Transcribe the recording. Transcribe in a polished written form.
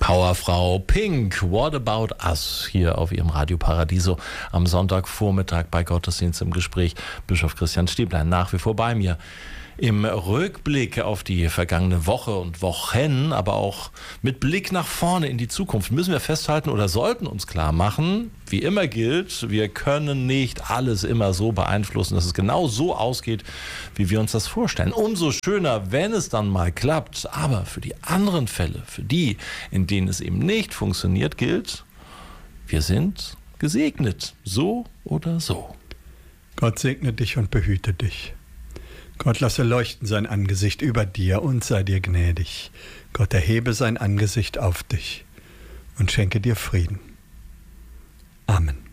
Powerfrau Pink, What About Us, hier auf ihrem Radio Paradiso am Sonntagvormittag bei Gottesdienst im Gespräch. Bischof Christian Stieblein nach wie vor bei mir. Im Rückblick auf die vergangene Woche und Wochen, aber auch mit Blick nach vorne in die Zukunft, müssen wir festhalten oder sollten uns klar machen, wie immer gilt, wir können nicht alles immer so beeinflussen, dass es genau so ausgeht, wie wir uns das vorstellen. Umso schöner, wenn es dann mal klappt. Aber für die anderen Fälle, für die, in denen es eben nicht funktioniert, gilt, wir sind gesegnet, so oder so. Gott segne dich und behüte dich. Gott lasse leuchten sein Angesicht über dir und sei dir gnädig. Gott erhebe sein Angesicht auf dich und schenke dir Frieden. Amen.